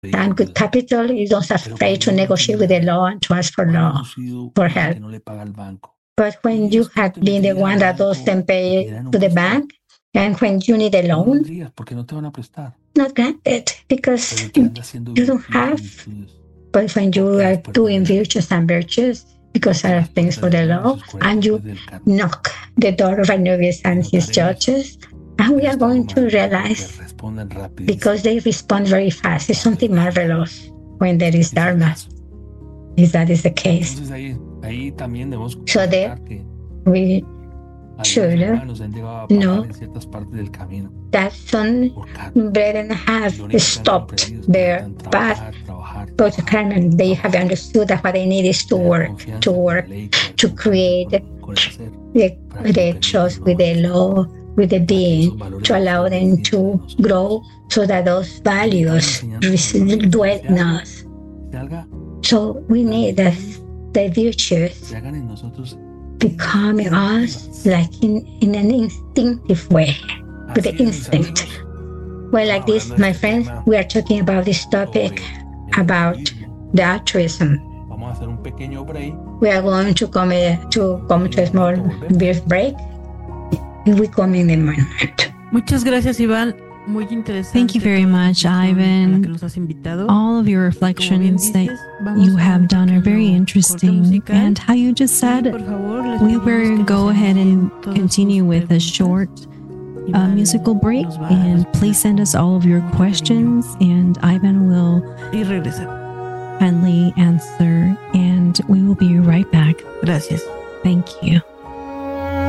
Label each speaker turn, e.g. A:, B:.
A: and good capital, you don't afraid to negotiate with the law and to ask for help. But when you have been the one that doesn't pay to the bank, and when you need a loan, not granted because you don't have. But when you are doing virtues and virtues, because there are things for the law, and you knock the door of Anubis and his judges, and we are going to realize, because they respond very fast, it's something marvelous when there is Dharma, if that is the case. So that we should know that some brethren have stopped their path, but Carmen, they have understood that what they need is to work, to create the trust with the law, with the being, to allow them to grow so that those values dwell in us. So we need the virtues becoming us like in an instinctive way, with the instinct. Well, like this, my friends, we are talking about this topic about the altruism. We are going to come to a small brief break. We come in a moment.
B: Muchas gracias, Iván. Muy interesante.
C: Thank you very much, Ivan. All of your reflections that you have done are very interesting. And how you just said, we will go ahead and continue with a short musical break. And please send us all of your questions, and Ivan will kindly answer. And we will be right back.
B: Gracias.
C: Thank you.